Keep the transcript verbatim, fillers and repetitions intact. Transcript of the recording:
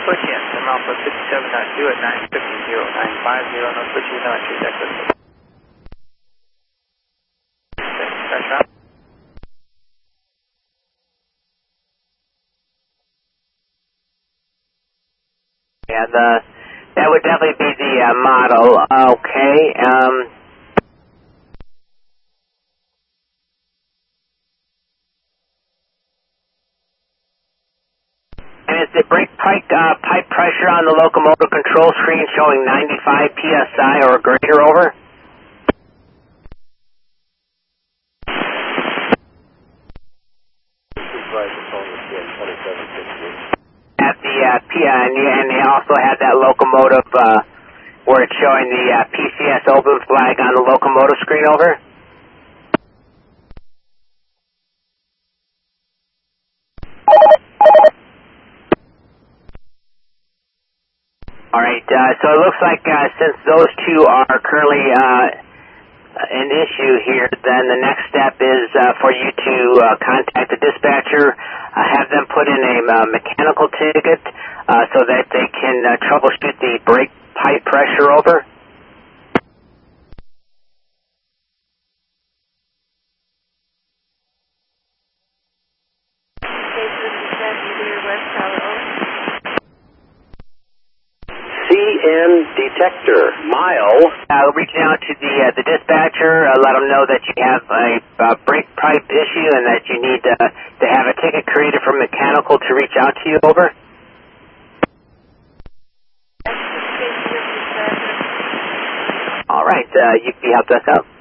push in, from Alpha fifty-seven point two at nine fifty nine five zero, no push in, no entry, that's it. Pressure up. Yeah, the, that would definitely be the uh, model. Okay. Um, and is the brake pipe, uh, pipe pressure on the locomotive control screen showing ninety-five P S I or greater over? At the uh, P, uh, and, and they also had that locomotive uh, where it's showing the uh, P C S open flag on the locomotive screen over? Alright, uh, so it looks like uh, since those two are currently uh, an issue here, then the next step is uh, for you to uh, contact the dispatcher, uh, have them put in a uh, mechanical ticket uh, so that they can uh, troubleshoot the brake pipe pressure over. C N detector, mile. Uh, reaching out to the uh, the dispatcher, uh, let them know that you have a uh, brake pipe issue and that you need uh, to have a ticket created for mechanical to reach out to you, over. All right, uh, you, you helped us out.